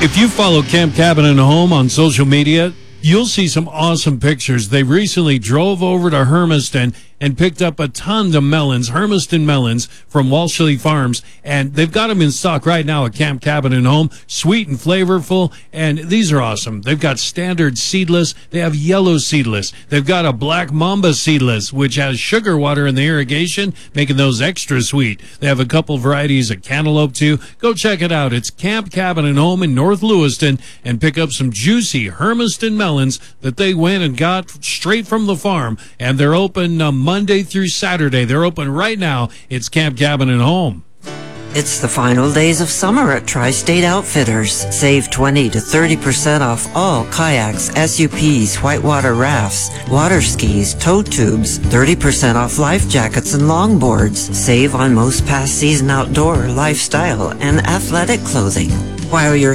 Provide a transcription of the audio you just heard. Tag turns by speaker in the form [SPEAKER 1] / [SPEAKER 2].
[SPEAKER 1] If you follow Camp Cabin and Home on social media, you'll see some awesome pictures. They recently drove over to Hermiston and picked up a ton of melons, Hermiston melons from Walshley Farms, and they've got them in stock right now at Camp Cabin and Home, sweet and flavorful, and these are awesome. They've got standard seedless, they have yellow seedless, they've got a black mamba seedless, which has sugar water in the irrigation, making those extra sweet. They have a couple varieties of cantaloupe too. Go check it out. It's Camp Cabin and Home in North Lewiston, and pick up some juicy Hermiston melons that they went and got straight from the farm, and they're open Monday through Saturday. They're open right now. It's Camp Cabin and Home.
[SPEAKER 2] It's the final days of summer at Tri-State Outfitters. Save 20 to 30% off all kayaks, SUPs, whitewater rafts, water skis, tow tubes, 30% off life jackets and longboards. Save on most past season outdoor, lifestyle, and athletic clothing. While you're